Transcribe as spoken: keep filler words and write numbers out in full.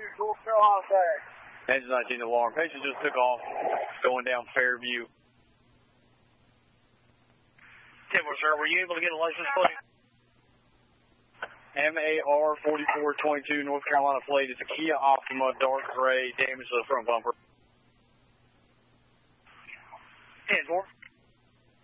North Carolina flag. Engine nineteen alarm. Patient just took off, going down Fairview. ten four, sir, were you able to get a license plate? M A R forty-four twenty-two, North Carolina plate. It's a Kia Optima, dark gray, damage to the front bumper. ten four.